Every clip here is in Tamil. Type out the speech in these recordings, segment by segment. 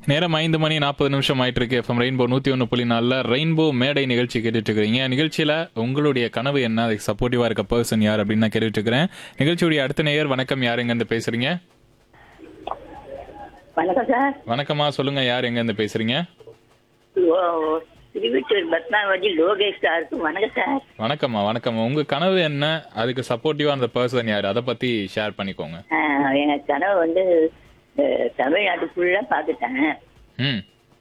நேரம் 5:40 ஆயிட்டு இருக்கு. எஃப்எம் ரெயின்போ 101.4 ரெயின்போ மேடை நிகழ்ச்சி கேட்டுட்டு இருக்கிறீங்க. நிகழ்ச்சியில உங்களுடைய கனவு என்ன, அதுக்கு சப்போர்ட்டிவா இருக்க பர்சன் யார் அப்படின்னு நான் கேட்டுட்டு இருக்கிறேன். நிகழ்ச்சியுடைய அடுத்த நேயர் வணக்கம், யார் எங்க இருந்து பேசுறீங்க? வணக்கம் சார். வணக்கம்மா, சொல்லுங்க, யார் எங்க இருந்து பேசுறீங்க? திருவிட்டூர் பத்மாவதி லோகேஷ் சாருக்கு வணக்கம் சார். வணக்கம்மா, வணக்கம்மா. உங்க கனவு என்ன, அதுக்கு சப்போர்ட்டிவா அந்த பர்சன் யார், அதை பத்தி ஷேர் பண்ணிக்கோங்க. எங்க கனவு வந்து தமிழ்நாடு ஃபுல்லா பார்த்துட்டேன். ம்.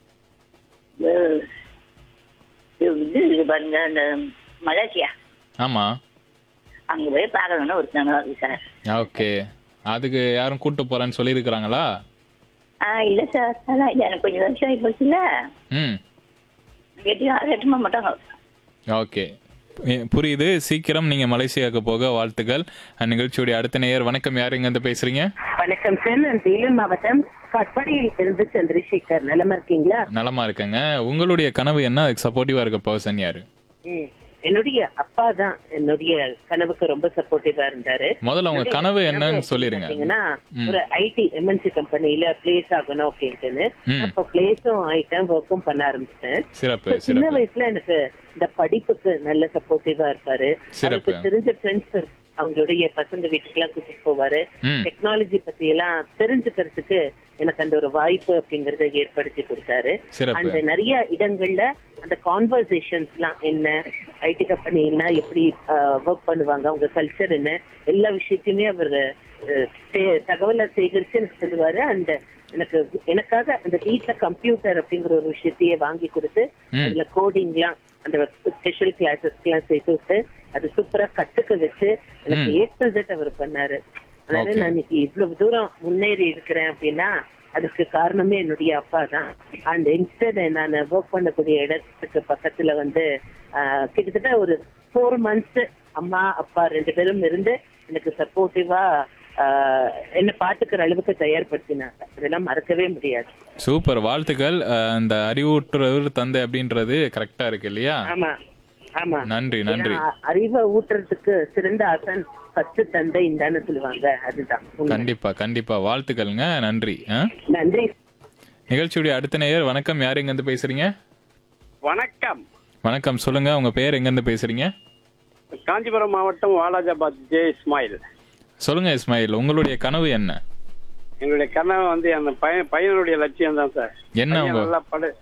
இது பாருங்க, இந்த மலேசியா ஆமா. அங்க போய் பார்க்கணும்னு ஒரு கனவு இருக்கு சார். ஓகே. அதுக்கு யாரும் கூட்டு போறேன்னு சொல்லி இருக்கிறாங்களா? இல்ல சார், அதான் இல்ல, எனக்கு கொஞ்சம் வருஷம் ஆகி போச்சுல்ல. ம். எட்டுமா மாட்டாங்க. ஓகே, புரியுது. சீக்கிரம் நீங்க மலேசியாவுக்கு போக வாழ்த்துக்கள். நிகழ்ச்சியுடைய அடுத்த நேயர் வணக்கம், யார் எங்க இருந்து பேசுறீங்க? வணக்கம் சார், நான் வேலூர் மாவட்டம் கட்பாடியில் இருந்து சந்திரசேகர். நலமா இருக்கீங்களா? நலமா இருக்கேங்க. உங்களுடைய கனவு என்ன, அதுக்கு சப்போர்ட்டிவா இருக்க பர்சன் யாரு? என்னுடைய அப்பா தான் என்னுடைய கனவுக்கு ரொம்ப சப்போர்ட்டிவா இருந்தாரு. முதல்ல உங்க கனவு என்னன்னு சொல்லிருங்க. ஒரு ஐடி எம்என்சி கம்பெனில பிளேஸ் ஆகணும் அப்படின்ட்டு. அப்ப பிளேஸும் ஆயிட்டேன், ஒர்க்கும் பண்ண ஆரம்பிச்சிட்டேன். சிறப்பு. சின்ன வயசுல எனக்கு இந்த படிப்புக்கு நல்ல சப்போர்ட்டிவா இருப்பாரு. எனக்கு தெரிஞ்ச ஃப்ரெண்ட்ஸ் அவங்களுடைய பசங்க வீட்டுக்கு எல்லாம் கூட்டிட்டு போவாரு. டெக்னாலஜி பத்தி எல்லாம் தெரிஞ்சுக்கிறதுக்கு எனக்கு அந்த ஒரு வாய்ப்பு அப்படிங்கறத ஏற்படுத்தி கொடுத்தாரு. அந்த நிறைய இடங்கள்ல அந்த கான்வர்சேஷன்ஸ் எல்லாம் என்ன, ஐடி கம்பெனினா எப்படி ஒர்க் பண்ணுவாங்க, அவங்க கல்ச்சர் என்ன, எல்லா விஷயத்தையுமே அவர் தகவலை சேகரிச்சு எனக்கு சொல்லுவாரு. அந்த எனக்காக அந்த வீட்டுல கம்ப்யூட்டர் அப்படிங்கிற ஒரு விஷயத்தையே வாங்கி கொடுத்து அதுல கோடிங் எல்லாம் அந்த ஸ்பெஷல் கிளாஸஸ்க்கு எல்லாம் சேர்த்து விட்டு அது சூப்பரா கத்துக்க வச்சு எனக்கு ஏற்றது அவர் பண்ணாரு. அதனால நான் இன்னைக்கு இவ்வளவு தூரம் முன்னேறி இருக்கிறேன் அப்படின்னா அதுக்கு காரணமே என்னுடைய அப்பா தான். அண்ட் இன்ஸ்டட் நான் ஒர்க் பண்ணக்கூடிய இடத்துக்கு பக்கத்துல வந்து கிட்டத்தட்ட ஒரு 4 months அம்மா அப்பா 2 பேரும் இருந்து எனக்கு சப்போர்ட்டிவா என்ன பாத்துக்கிற அளவுக்கு தயார்படுத்தினாங்க. அதெல்லாம் மறக்கவே முடியாது. சூப்பர், வாழ்த்துக்கள். அந்த அறிவூட்டுறவர் தந்தை அப்படின்றது கரெக்டா இருக்கு இல்லையா? ஆமா ஆமா, நன்றி நன்றி. அறிவை ஊட்டுறதுக்கு சிறந்த ஆசன் பத்து தந்தை இந்தான்னு சொல்லுவாங்க. அதுதான். கண்டிப்பா கண்டிப்பா, வாழ்த்துக்கள்ங்க. நன்றி. நன்றி. நிகழ்ச்சியுடைய அடுத்த நேயர் வணக்கம், யார் எங்க இருந்து பேசுறீங்க? வணக்கம். வணக்கம், சொல்லுங்க, உங்க பேர் எங்க இருந்து பேசுறீங்க? காஞ்சிபுரம் மாவட்டம் வாலாஜாபாத் ஜே இஸ்மாயில். சொல்லுங்க இஸ்மாயில், உங்களுடைய கனவு என்ன? எங்களுடைய கனவு வந்து அந்த பையனுடைய லட்சியம் தான் சார். என்ன? நல்லா